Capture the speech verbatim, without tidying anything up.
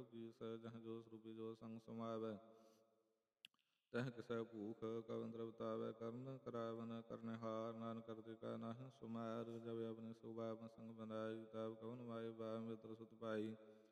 ਕੀ ਸਹਿ ਜਹ ਜੋ ਸਰੂਪੀ ਜੋ ਸੰਗ ਸਮਾਵੈ। ਤਹ ਕਿਸੈ ਭੂਖ ਕਵਨ ਤ੍ਰਪਤਾਵੈ ਕਰਨ ਕਰਾਵਨ ਕਰਨਹਾਰ ਨਾਨਕ ਕਰਤੇ ਕਾ ਨਾਹਿ ਸੁਮਾਰ। ਜਬ ਆਪਨੇ ਸੁਭਾਵ ਸੰਗ ਬਨਾਈ ਤਬ ਕਵਨ ਮਾਏ ਬਾ ਮਿੱਤਰ ਸੁਤ ਪਾਈ।